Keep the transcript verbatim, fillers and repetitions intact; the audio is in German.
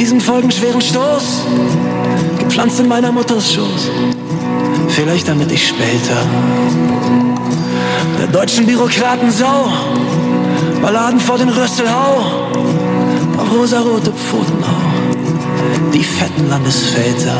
diesen folgenschweren Stoß, gepflanzt in meiner Mutters Schoß. Vielleicht damit ich später der deutschen Bürokraten Sau Balladen vor den Rössel hau, auf rosarote Pfoten hau, die fetten Landesväter.